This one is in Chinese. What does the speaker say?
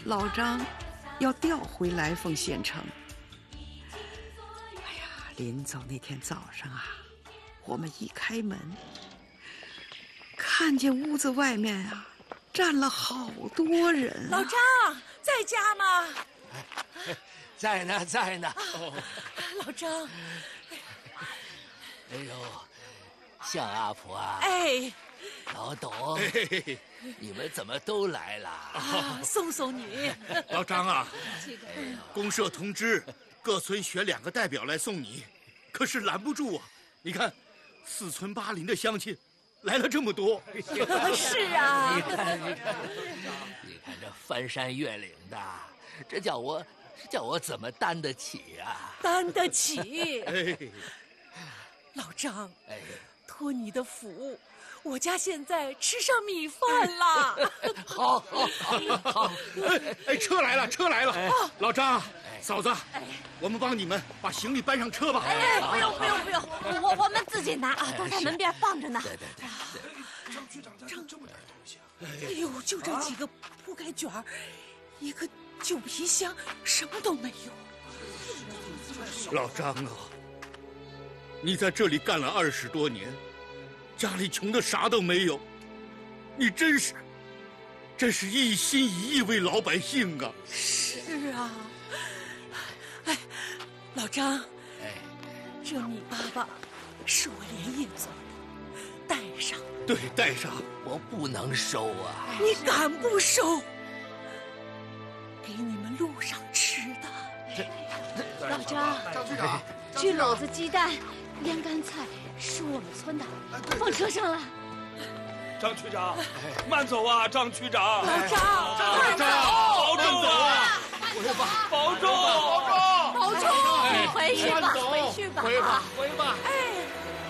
老张要调回来凤县城。哎呀，临走那天早上啊，我们一开门，看见屋子外面啊站了好多人。 老张在家吗？ 在呢，在呢。 老张， 哎呦，向阿婆啊！ 哎， 老董，你们怎么都来了？ 送送你。 老张啊，公社通知各村选2个代表来送你，可是拦不住啊！你看，4村8邻的乡亲来了这么多。 是啊， 你看这翻山越岭的，这叫我怎么担得起啊？ 担得起。 哎， 老张， 哎， 托你的福，我家现在吃上米饭了。 好。 哎，车来了，车来了！老张，嫂子，我们帮你们把行李搬上车吧。 哎，不用，我们自己拿啊，都在门边放着呢。 对。 张局长家这么点东西啊！ 哎呦，就这几个铺盖卷儿，一个旧皮箱，什么都没有。 老张啊，你在这里干了20多年，家里穷的啥都没有，你真是一心一意为老百姓啊！ 是啊，哎，老张，这米粑粑是我连夜做的，带上。 对，带上。 我不能收啊！ 你敢不收？给你们路上吃的。 老张， 张局长， 这篓子鸡蛋、腌干菜是我们村的，放车上了。 张区长，慢走啊，张区长。 老张， 保重啊！保重！ 保重！回去吧，回去吧。 回吧。 哎。